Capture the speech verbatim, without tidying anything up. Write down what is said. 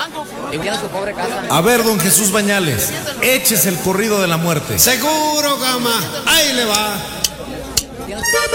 A ver, don Jesús Bañales, échese el corrido de la muerte. Seguro, gama. Ahí le va.